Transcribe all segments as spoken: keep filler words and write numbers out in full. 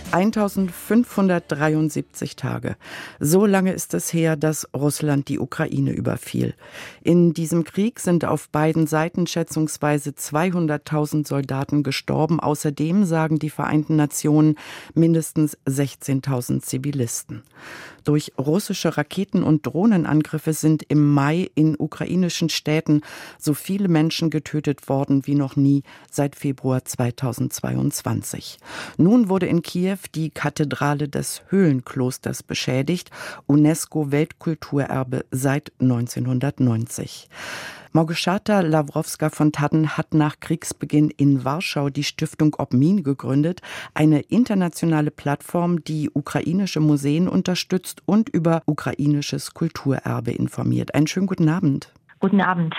eintausendfünfhundertdreiundsiebzig Tage. So lange ist es her, dass Russland die Ukraine überfiel. In diesem Krieg sind auf beiden Seiten schätzungsweise zweihunderttausend Soldaten gestorben. Außerdem sagen die Vereinten Nationen mindestens sechzehntausend Zivilisten. Durch russische Raketen- und Drohnenangriffe sind im Mai in ukrainischen Städten so viele Menschen getötet worden wie noch nie seit Februar zweitausendzweiundzwanzig. Nun wurde in Kiew die Kathedrale des Höhlenklosters beschädigt, UNESCO-Weltkulturerbe seit neunzehnhundertneunzig. Małgorzata Lawrowska-Fontadden hat nach Kriegsbeginn in Warschau die Stiftung Obmin gegründet, eine internationale Plattform, die ukrainische Museen unterstützt und über ukrainisches Kulturerbe informiert. Einen schönen guten Abend. Guten Abend.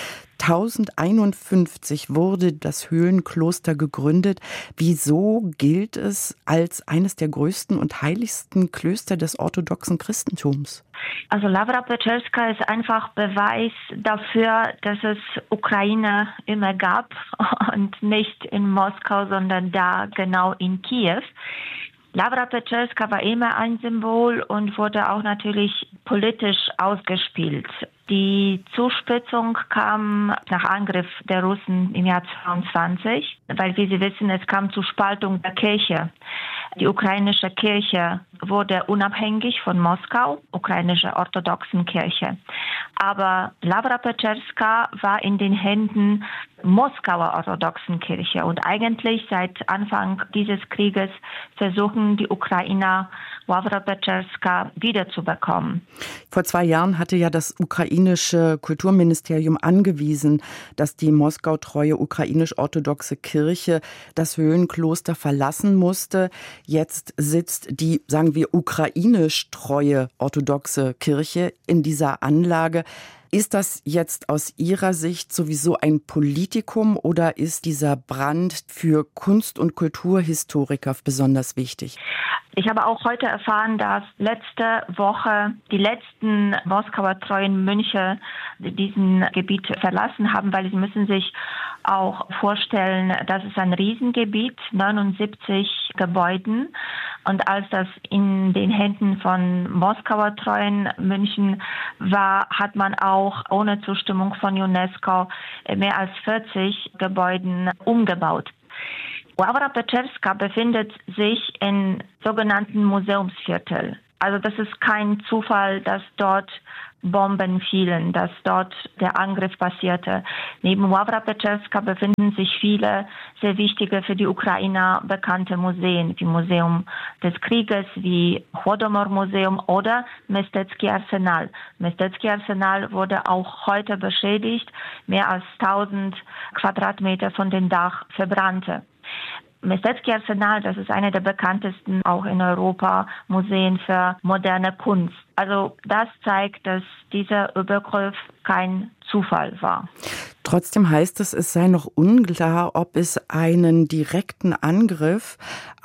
tausendeinundfünfzig wurde das Höhlenkloster gegründet. Wieso gilt es als eines der größten und heiligsten Klöster des orthodoxen Christentums? Also Lavra Pečerska ist einfach Beweis dafür, dass es Ukraine immer gab und nicht in Moskau, sondern da genau in Kiew. Lavra Pečerska war immer ein Symbol und wurde auch natürlich politisch ausgespielt. Die Zuspitzung kam nach Angriff der Russen im Jahr zweiundzwanzig, weil, wie Sie wissen, es kam zur Spaltung der Kirche. Die ukrainische Kirche wurde unabhängig von Moskau, ukrainische orthodoxen Kirche. Aber Lavra Pečerska war in den Händen Moskauer orthodoxen Kirche. Und eigentlich seit Anfang dieses Krieges versuchen die Ukrainer, Lavra Pečerska wiederzubekommen. Vor zwei Jahren hatte ja das ukrainische Kulturministerium angewiesen, dass die moskautreue ukrainisch-orthodoxe Kirche das Höhlenkloster verlassen musste. Jetzt sitzt die, sagen wir, ukrainisch-treue orthodoxe Kirche in dieser Anlage. Ist das jetzt aus Ihrer Sicht sowieso ein Politikum oder ist dieser Brand für Kunst- und Kulturhistoriker besonders wichtig? Ich habe auch heute erfahren, dass letzte Woche die letzten Moskauer treuen Mönche diesen Gebiet verlassen haben, weil sie müssen sich auch vorstellen, das ist ein Riesengebiet, neunundsiebzig Gebäuden. Und als das in den Händen von Moskauer treuen Mönchen war, hat man auch ohne Zustimmung von UNESCO mehr als vierzig Gebäuden umgebaut. Lavra Pečerska befindet sich im sogenannten Museumsviertel. Also das ist kein Zufall, dass dort Bomben fielen, dass dort der Angriff passierte. Neben Lavra Pečerska befinden sich viele sehr wichtige, für die Ukrainer bekannte Museen, wie Museum des Krieges, wie Holodomor-Museum oder Mestecký Arsenal. Mestecký Arsenal wurde auch heute beschädigt, mehr als tausend Quadratmeter von dem Dach verbrannte. Mestecký Arsenal, das ist eine der bekanntesten, auch in Europa, Museen für moderne Kunst. Also das zeigt, dass dieser Übergriff kein Zufall war. Trotzdem heißt es, es sei noch unklar, ob es einen direkten Angriff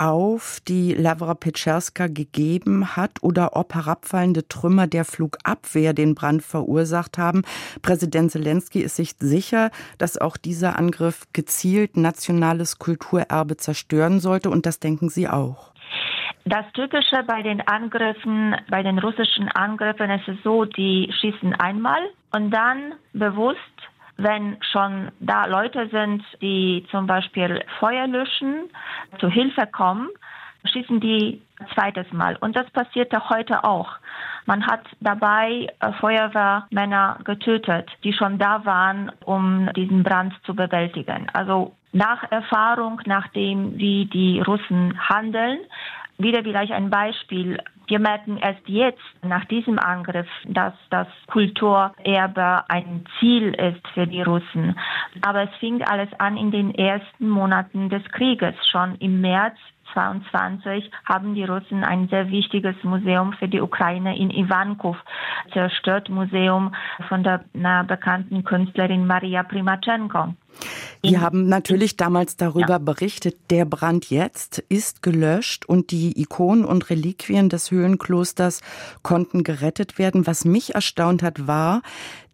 auf die Lavra Pečerska gegeben hat oder ob herabfallende Trümmer der Flugabwehr den Brand verursacht haben. Präsident Selenskyj ist sich sicher, dass auch dieser Angriff gezielt nationales Kulturerbe zerstören sollte, und das denken Sie auch. Das Typische bei den Angriffen, bei den russischen Angriffen, ist es so, die schießen einmal und dann bewusst, wenn schon da Leute sind, die zum Beispiel Feuer löschen, zu Hilfe kommen, schießen die zweites Mal. Und das passierte heute auch. Man hat dabei Feuerwehrmänner getötet, die schon da waren, um diesen Brand zu bewältigen. Also nach Erfahrung, nach dem, wie die Russen handeln, wieder vielleicht ein Beispiel. Wir merken erst jetzt, nach diesem Angriff, dass das Kulturerbe ein Ziel ist für die Russen. Aber es fing alles an in den ersten Monaten des Krieges. Schon im März zweiundzwanzig haben die Russen ein sehr wichtiges Museum für die Ukraine in Ivankov zerstört, Museum von der na, bekannten Künstlerin Maria Primachenko. Wir haben natürlich damals darüber ja. berichtet, der Brand jetzt ist gelöscht und die Ikonen und Reliquien des Höhlenklosters konnten gerettet werden. Was mich erstaunt hat, war,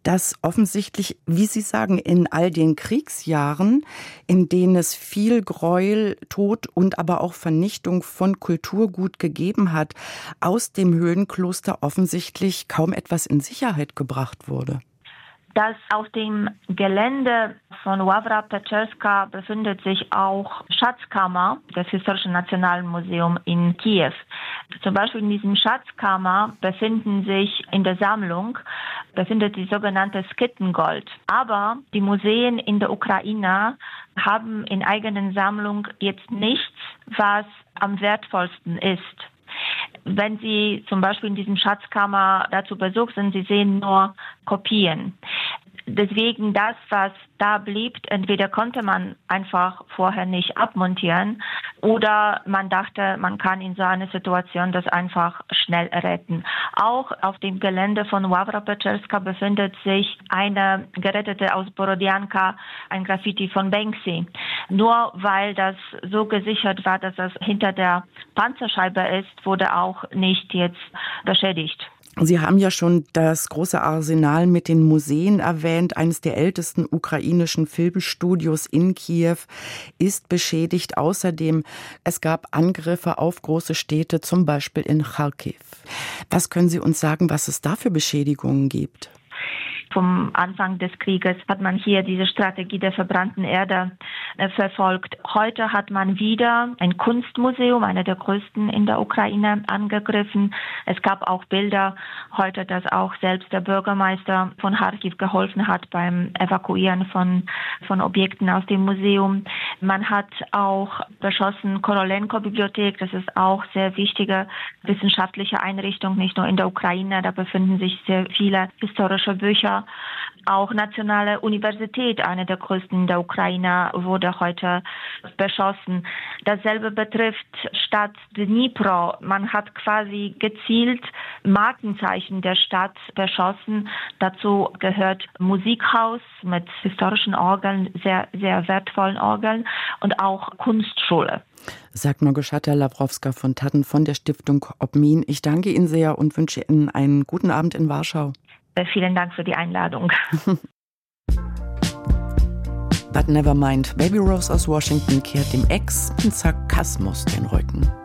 dass offensichtlich, wie Sie sagen, in all den Kriegsjahren, in denen es viel Gräuel, Tod und aber auch Vernichtung von Kulturgut gegeben hat, aus dem Höhlenkloster offensichtlich kaum etwas in Sicherheit gebracht wurde. Dass auf dem Gelände von Wawra Peczerska befindet sich auch Schatzkammer des Historischen Nationalmuseums in Kiew. Zum Beispiel in diesem Schatzkammer befinden sich in der Sammlung befindet sich sogenannte Skittengold. Aber die Museen in der Ukraine haben in eigenen Sammlung jetzt nichts, was am wertvollsten ist. Wenn Sie zum Beispiel in diesem Schatzkammer dazu besucht sind, Sie sehen nur Kopien. Deswegen das, was da blieb, entweder konnte man einfach vorher nicht abmontieren oder man dachte, man kann in so einer Situation das einfach schnell retten. Auch auf dem Gelände von Wawra Peczerska befindet sich eine gerettete aus Borodianka, ein Graffiti von Banksy. Nur weil das so gesichert war, dass es hinter der Panzerscheibe ist, wurde auch nicht jetzt beschädigt. Sie haben ja schon das große Arsenal mit den Museen erwähnt. Eines der ältesten ukrainischen Filmstudios in Kiew ist beschädigt. Außerdem, es gab Angriffe auf große Städte, zum Beispiel in Charkiw. Was können Sie uns sagen, was es da für Beschädigungen gibt? Vom Anfang des Krieges hat man hier diese Strategie der verbrannten Erde äh, verfolgt. Heute hat man wieder ein Kunstmuseum, einer der größten in der Ukraine, angegriffen. Es gab auch Bilder heute, dass auch selbst der Bürgermeister von Charkiw geholfen hat beim Evakuieren von, von Objekten aus dem Museum. Man hat auch beschossen Korolenko-Bibliothek. Das ist auch sehr wichtige wissenschaftliche Einrichtung, nicht nur in der Ukraine. Da befinden sich sehr viele historische Bücher. Auch Nationale Universität, eine der größten in der Ukraine, wurde heute beschossen. Dasselbe betrifft Stadt Dnipro. Man hat quasi gezielt Markenzeichen der Stadt beschossen. Dazu gehört Musikhaus mit historischen Orgeln, sehr, sehr wertvollen Orgeln und auch Kunstschule. Sagt Małgorzata Lawrowska von Tatten von der Stiftung Obmin. Ich danke Ihnen sehr und wünsche Ihnen einen guten Abend in Warschau. Vielen Dank für die Einladung. But never mind. Baby Rose aus Washington kehrt dem Ex mit Sarkasmus den Rücken.